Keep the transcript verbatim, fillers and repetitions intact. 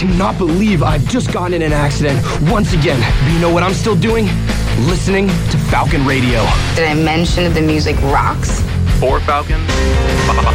cannot believe I've just gotten in an accident once again. But you know what I'm still doing? Listening to Falcon Radio. Did I mention that the music rocks? Four Falcons,